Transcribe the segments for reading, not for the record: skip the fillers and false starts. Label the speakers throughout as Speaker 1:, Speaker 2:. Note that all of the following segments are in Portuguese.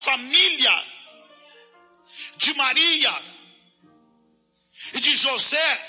Speaker 1: família de Maria e de José,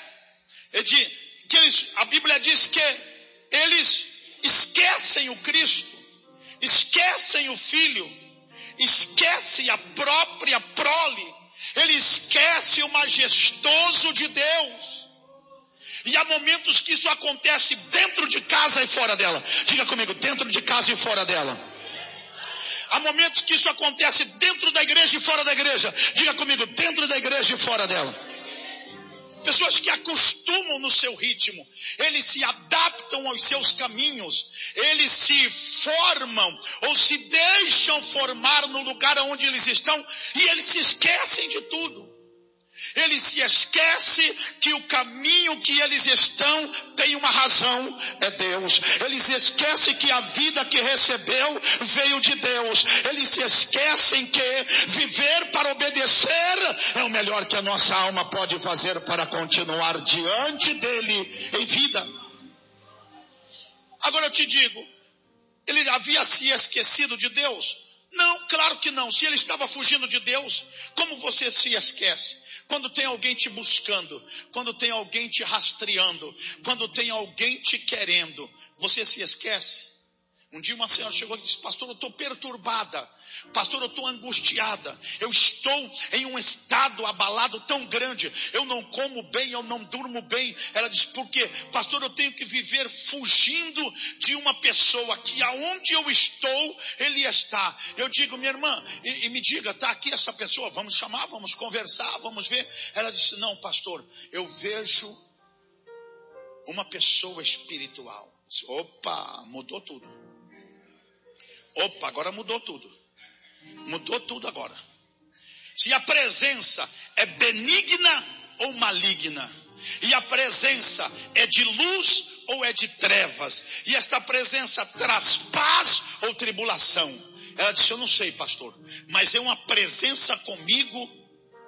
Speaker 1: a Bíblia diz que eles esquecem o Cristo, esquecem o Filho, esquecem a própria prole, ele esquece o majestoso de Deus. E há momentos que isso acontece dentro de casa e fora dela. Diga comigo, dentro de casa e fora dela. Há momentos que isso acontece dentro da igreja e fora da igreja. Diga comigo, dentro da igreja e fora dela. Pessoas que acostumam no seu ritmo, eles se adaptam aos seus caminhos, eles se formam ou se deixam formar no lugar onde eles estão e eles se esquecem de tudo. Eles se esquecem que o caminho que eles estão tem uma razão, é Deus. Eles esquecem que a vida que recebeu veio de Deus. Eles se esquecem que viver para obedecer é o melhor que a nossa alma pode fazer para continuar diante dele em vida. Agora eu te digo, ele havia se esquecido de Deus? Não, claro que não. Se ele estava fugindo de Deus, como você se esquece? Quando tem alguém te buscando, quando tem alguém te rastreando, quando tem alguém te querendo, você se esquece? Um dia uma senhora chegou e disse: pastor, eu estou perturbada, pastor, eu estou angustiada, eu estou em um estado abalado tão grande, eu não como bem, eu não durmo bem. Ela disse: por quê? Pastor, eu tenho que viver fugindo de uma pessoa que aonde eu estou, ele está. Eu digo: minha irmã, e me diga, está aqui essa pessoa, vamos chamar, vamos conversar, vamos ver. Ela disse: não, pastor, eu vejo uma pessoa espiritual. Eu disse: opa, mudou tudo. Opa, agora mudou tudo. Mudou tudo agora. Se a presença é benigna ou maligna, e a presença é de luz ou é de trevas, e esta presença traz paz ou tribulação. Ela disse: eu não sei, pastor, mas é uma presença comigo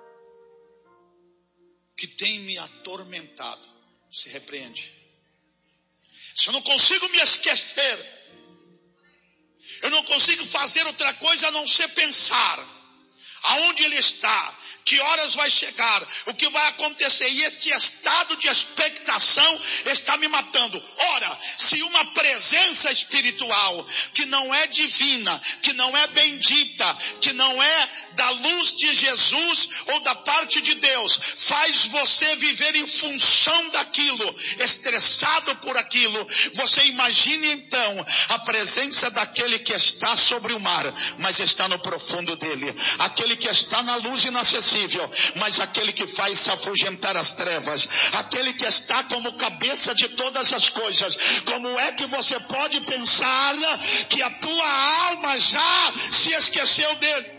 Speaker 1: que tem me atormentado. Se repreende. Se eu não consigo me esquecer, eu não consigo fazer outra coisa a não ser pensar aonde ele está, que horas vai chegar, o que vai acontecer. E este estado de expectação está me matando. Ora, se uma presença espiritual que não é divina, que não é bendita, que não é da luz de Jesus ou da parte de Deus, faz você viver em função daquilo, estressado por aquilo, você imagine então a presença daquele que está sobre o mar, mas está no profundo dele, aquele que está na luz inacessível, mas aquele que faz se afugentar as trevas, aquele que está como cabeça de todas as coisas. Como é que você pode pensar que a tua alma já se esqueceu dele?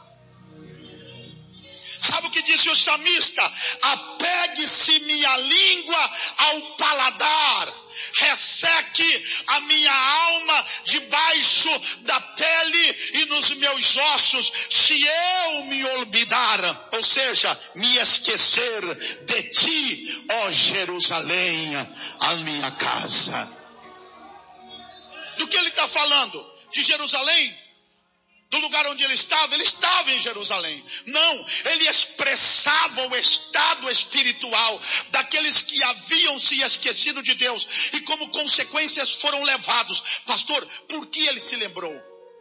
Speaker 1: Sabe o que disse o salmista? Apegue-se minha língua ao paladar, resseque a minha alma debaixo da pele e nos meus ossos, se eu me olvidar, ou seja, me esquecer de ti, ó Jerusalém, a minha casa. Do que ele está falando? De Jerusalém? Do lugar onde ele estava em Jerusalém. Não, ele expressava o estado espiritual daqueles que haviam se esquecido de Deus e como consequências foram levados. Pastor, por que ele se lembrou?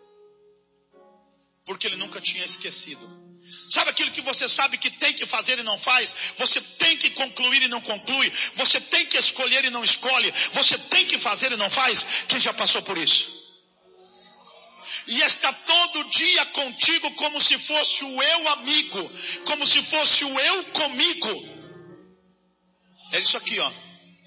Speaker 1: Porque ele nunca tinha esquecido. Sabe aquilo que você sabe que tem que fazer e não faz? Você tem que concluir e não conclui. Você tem que escolher e não escolhe. Você tem que fazer e não faz. Quem já passou por isso? E está todo dia contigo como se fosse o eu amigo, como se fosse o eu comigo. É isso aqui, ó.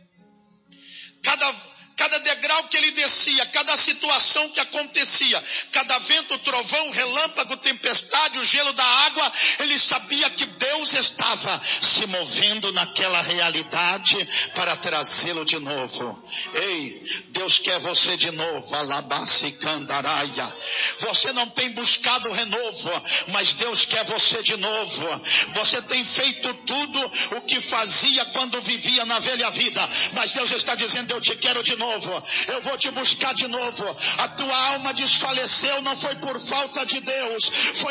Speaker 1: Cada degrau que ele descia, cada situação que acontecia, cada vento, trovão, relâmpago, tempestade, o gelo da água, ele sabia que Deus estava se movendo naquela realidade para trazê-lo de novo. Ei, Deus quer você de novo, alabaci candaraia. Você não tem buscado renovo, mas Deus quer você de novo. Você tem feito tudo o que fazia quando vivia na velha vida, mas Deus está dizendo: eu te quero de novo. novo. Eu vou te buscar de novo. A tua alma desfaleceu, não foi por falta de Deus, foi